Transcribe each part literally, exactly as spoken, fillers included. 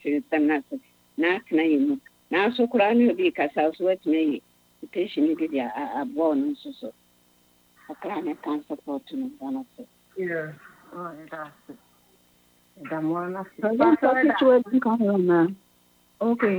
to Tanasa, not name. Now so crying be Casas wet me. The patient did a born so. A client can support me. Yeah. Oh, that's it. The one of the okay.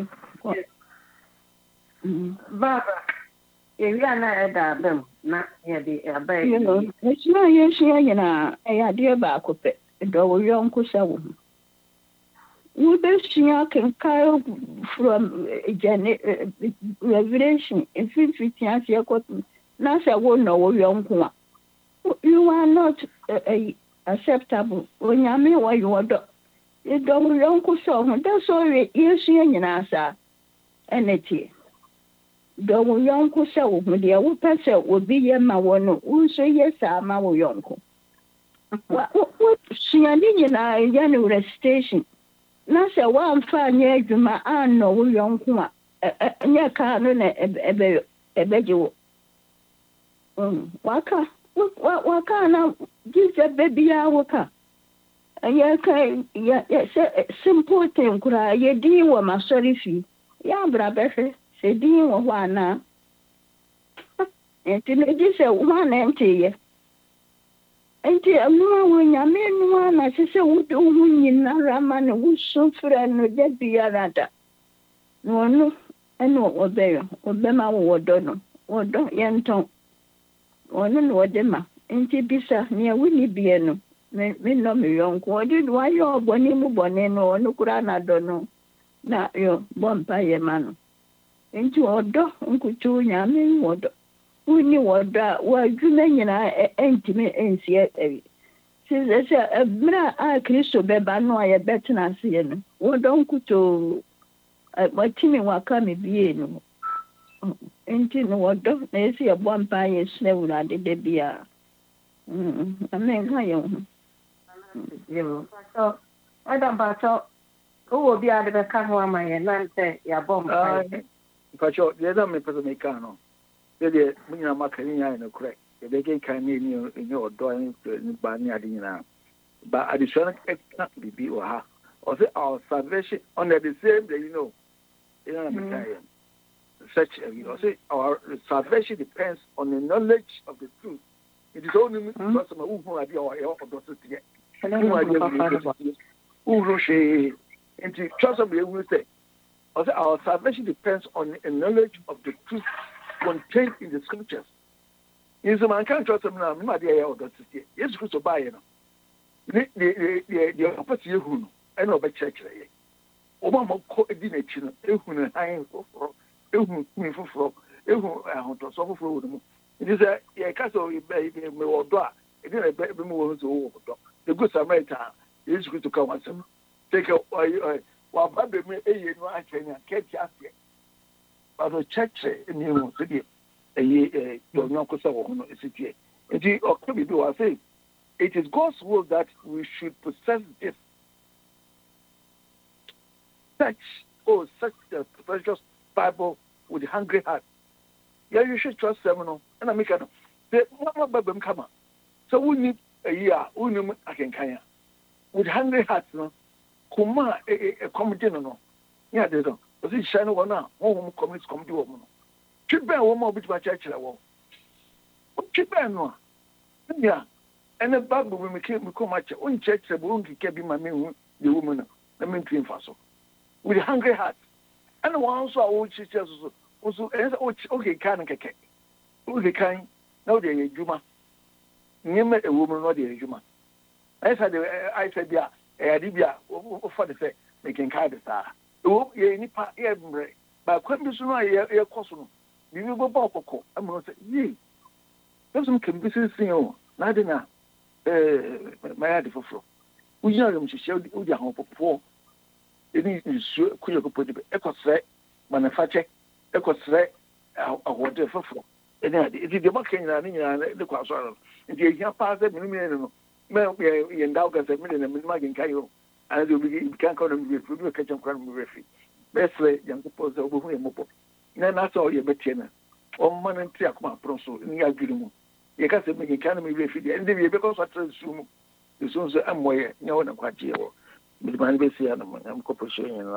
Baba, if you are not at that, them, not here, the baby. You know, it's not usually, you know, a idea about it. Though we don't go. We best can carry from Revelation in fifty years. You got Nasa won't know young one. You are not acceptable when you mean what you want. You don't young so. That's all you're seeing in answer. And it Don't young so, my dear, what person would be your ma one who say yes, I'm our young. What she and in a general station. Nasa one fine year, my aunt no young kuma. Near Carnon a bedjo. Waka, what can I give the baby our car? And yes, simple thing, cry, ye dear, my sorry fee. Ya brother, say dear one now. And to this a one empty. And a more when you mean one, as I say, would do in Naraman, would so friend with that be a rata. No, no, I know obey, obey my word, or don't yanton. Or no, what demma, and Tibisa near Winnie Bieno. Me no me young, what did why you're bonimo boneno or no grana don't know. Na yo bompa ye mano enti odo nkutu nyame wodo uni woda wa dwuma nyina entime ensie ewi se se bra a Kristo beba no aye betena ase ye no wodo nkutu watimi waka me bie no enti no wodo na esi ye bompa ye snewura de de bia mm amen ka ye yo so adam ba so who will be out of the car, my and say, ya bomb. But you're the other person, Mecano. They're Macarina and a crack. They can come in your drawing by Niadina. But additional not be or her. Or say our salvation under the same day, you know. You know, such a say our salvation depends on the knowledge of the truth. It is only because of who are your daughter to get. Who Roche. And to trust of the will say, also our salvation depends on a knowledge of the truth contained in the scriptures. In some man can't trust them now, my dear, or that's it. Yes, who's to buy it. The opposite who I know by church. Obama called a dinner children, who and I for who me for for who I want to suffer for them. It is a castle or door. It didn't be more to the good Samaritan is good to come and some. Take a while Baby me a year no actually catch us yet. But the church in New City a year your uncle so city. It could be do I say it is God's will that we should possess this such oh such a precious Bible with a hungry heart. Yeah, you should trust seminal and I make it the mama baby come on. So we need a year, we need I can kaya with hungry hearts no. Kuma a committee no. Yeah, they don't. But this shine one now, home committee committee woman. Chip bear one more bit by church. What chip bear no? Yeah. And the Bible will make me come much. One church, the wound can be my main the woman, the main twin faso. With a hungry heart. And one also old churches also, okay, can and cake. Okay, kind. No, they are Juma. Never a woman, not the Juma. I said, I said, yeah. Adibia for the fact making kind of star. Oh, ye nipa every but quite be sooner a costume. You will go back. I'm going to say, ye. There's some can be seen. Nadina, my ad for flow. We know them to show the Udia Hope for. It is queer to put the echo threat, manufacture, echo threat, a water for flow. And it is the marking and the cross. And you can't pass them. Well, we are in Daugas a million and Magin Cayo, and we can't call them with a catch and crime referee. Best way, young suppose over him. Then that's all your betina. Or man and Tiakma Proso in the Agrimu. You can't say economy referee, and they because I transsume the soon I'm way, no one quite here. With my best, I'm corporation.